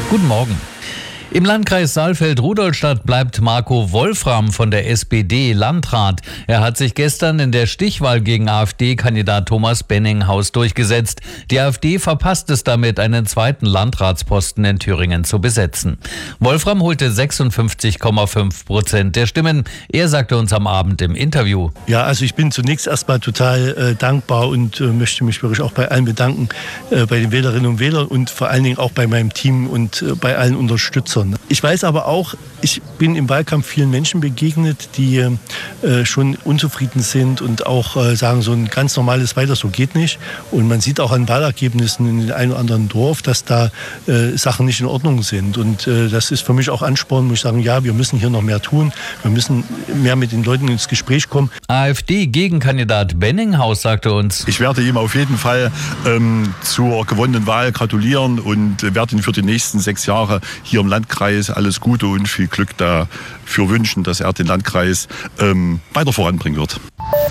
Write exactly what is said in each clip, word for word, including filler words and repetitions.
Guten Morgen. Im Landkreis Saalfeld-Rudolstadt bleibt Marco Wolfram von der S P D Landrat. Er hat sich gestern in der Stichwahl gegen AfD-Kandidat Thomas Benninghaus durchgesetzt. Die AfD verpasst es damit, einen zweiten Landratsposten in Thüringen zu besetzen. Wolfram holte sechsundfünfzig Komma fünf Prozent der Stimmen. Er sagte uns am Abend im Interview: Ja, also ich bin zunächst erstmal total äh, dankbar und äh, möchte mich wirklich auch bei allen bedanken, äh, bei den Wählerinnen und Wählern und vor allen Dingen auch bei meinem Team und äh, bei allen Unterstützern. Ich weiß aber auch, ich bin im Wahlkampf vielen Menschen begegnet, die äh, schon unzufrieden sind und auch äh, sagen, so ein ganz normales Weiter so geht nicht. Und man sieht auch an Wahlergebnissen in dem einen oder anderen Dorf, dass da äh, Sachen nicht in Ordnung sind. Und äh, das ist für mich auch Ansporn, muss ich sagen, ja, wir müssen hier noch mehr tun. Wir müssen mehr mit den Leuten ins Gespräch kommen. AfD-Gegenkandidat Benninghaus sagte uns: Ich werde ihm auf jeden Fall ähm, zur gewonnenen Wahl gratulieren und äh, werde ihn für die nächsten sechs Jahre hier im Landkreis alles Gute und viel Glück dafür wünschen, dass er den Landkreis ähm, weiter voranbringen wird.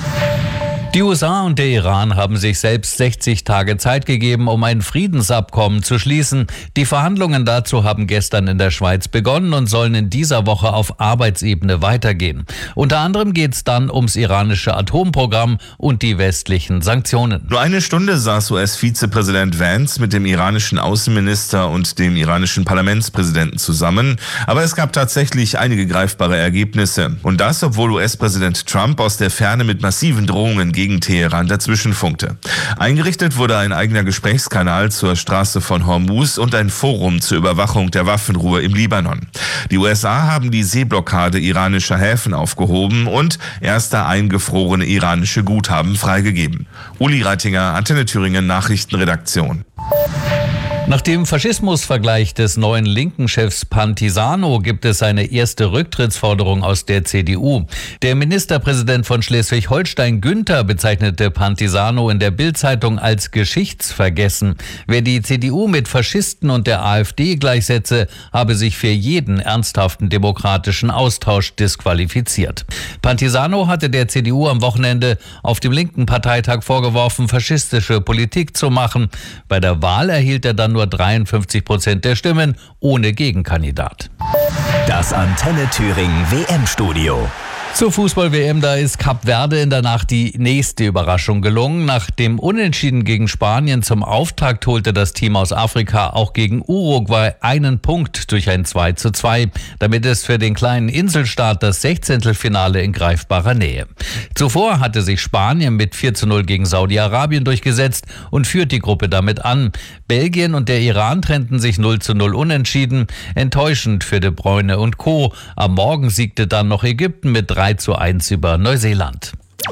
Die U S A und der Iran haben sich selbst sechzig Tage Zeit gegeben, um ein Friedensabkommen zu schließen. Die Verhandlungen dazu haben gestern in der Schweiz begonnen und sollen in dieser Woche auf Arbeitsebene weitergehen. Unter anderem geht es dann ums iranische Atomprogramm und die westlichen Sanktionen. Nur eine Stunde saß U S-Vizepräsident Vance mit dem iranischen Außenminister und dem iranischen Parlamentspräsidenten zusammen. Aber es gab tatsächlich einige greifbare Ergebnisse. Und das, obwohl U S-Präsident Trump aus der Ferne mit massiven Drohungen gegen Teheran dazwischen funkte. Eingerichtet wurde ein eigener Gesprächskanal zur Straße von Hormuz und ein Forum zur Überwachung der Waffenruhe im Libanon. Die U S A haben die Seeblockade iranischer Häfen aufgehoben und erste eingefrorene iranische Guthaben freigegeben. Uli Reitinger, Antenne Thüringen Nachrichtenredaktion. Nach dem Faschismusvergleich des neuen linken Chefs Pantisano gibt es eine erste Rücktrittsforderung aus der C D U. Der Ministerpräsident von Schleswig-Holstein Günther bezeichnete Pantisano in der Bild-Zeitung als geschichtsvergessen. Wer die C D U mit Faschisten und der AfD gleichsetze, habe sich für jeden ernsthaften demokratischen Austausch disqualifiziert. Pantisano hatte der C D U am Wochenende auf dem linken Parteitag vorgeworfen, faschistische Politik zu machen. Bei der Wahl erhielt er dann nur dreiundfünfzig Prozent der Stimmen, ohne Gegenkandidat. Das Antenne Thüringen W M-Studio. Zur Fußball-W M, da ist Kap Verde in der Nacht die nächste Überraschung gelungen. Nach dem Unentschieden gegen Spanien zum Auftakt holte das Team aus Afrika auch gegen Uruguay einen Punkt durch ein zwei zu zwei. Damit ist für den kleinen Inselstaat das Sechzehntelfinale in greifbarer Nähe. Zuvor hatte sich Spanien mit vier zu null gegen Saudi-Arabien durchgesetzt und führt die Gruppe damit an. Belgien und der Iran trennten sich null zu null unentschieden. Enttäuschend für De Bruyne und Co. Am Morgen siegte dann noch Ägypten mit drei zu eins über Neuseeland.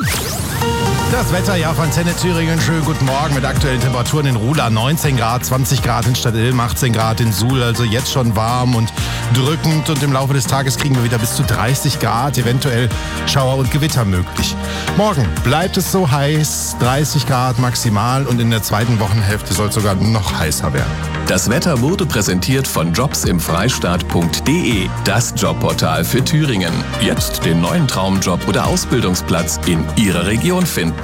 Das Wetter, ja, von Antenne Thüringen. Schönen guten Morgen mit aktuellen Temperaturen in Ruhla. neunzehn Grad, zwanzig Grad in Stadtilm, achtzehn Grad in Suhl. Also jetzt schon warm und drückend. Und im Laufe des Tages kriegen wir wieder bis zu dreißig Grad, eventuell Schauer und Gewitter möglich. Morgen bleibt es so heiß, dreißig Grad maximal. Und in der zweiten Wochenhälfte soll es sogar noch heißer werden. Das Wetter wurde präsentiert von jobsimfreistaat punkt de, das Jobportal für Thüringen. Jetzt den neuen Traumjob oder Ausbildungsplatz in Ihrer Region finden.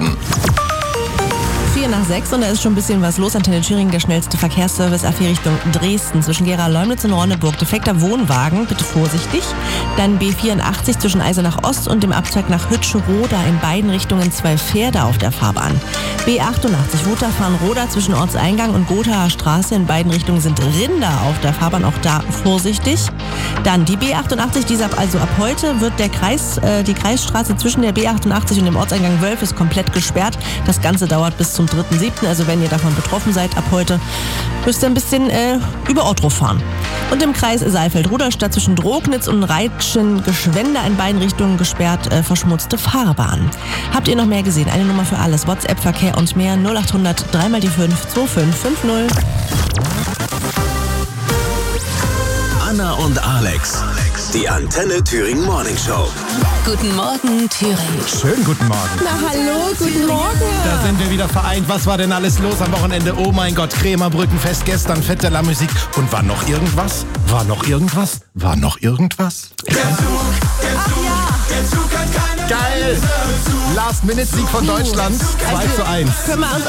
vier nach sechs und da ist schon ein bisschen was los. Antenne Thüringen, der schnellste Verkehrsservice A vier Richtung Dresden zwischen Gera-Leumnitz und Ronneburg. Defekter Wohnwagen, bitte vorsichtig. Dann B vierundachtzig zwischen Eisenach Ost und dem Abzweig nach Hütschroda, in beiden Richtungen zwei Pferde auf der Fahrbahn. B achtundachtzig Wutachfahren-Roda zwischen Ortseingang und Gothaer Straße, in beiden Richtungen sind Rinder auf der Fahrbahn, auch da vorsichtig. Dann die B achtundachtzig, diese ab, also ab heute wird der Kreis, äh, die Kreisstraße zwischen der B achtundachtzig und dem Ortseingang Wölf ist komplett gesperrt. Das Ganze dauert bis zum dritten siebten Also wenn ihr davon betroffen seid, ab heute müsst ihr ein bisschen äh, über Ortruf fahren. Und im Kreis Saalfeld-Rudolstadt zwischen Drognitz und Reitschen-Geschwende in beiden Richtungen gesperrt, äh, verschmutzte Fahrbahn. Habt ihr noch mehr gesehen? Eine Nummer für alles. WhatsApp, Verkehr und mehr null acht hundert drei mal die fünf zwei fünf fünf null. Anna und Alex. Die Antenne Thüringen Morning Show. Guten Morgen, Thüringen. Schönen guten Morgen. Na hallo, guten Morgen. Da sind wir wieder vereint. Was war denn alles los am Wochenende? Oh mein Gott, Krämerbrückenfest gestern, Fête de la Musique. Und war noch irgendwas? War noch irgendwas? War noch irgendwas? Der Zug, der Zug, der Zug hat keine Geil! Last-Minute-Sieg von Deutschland. zwei zu eins. Können wir uns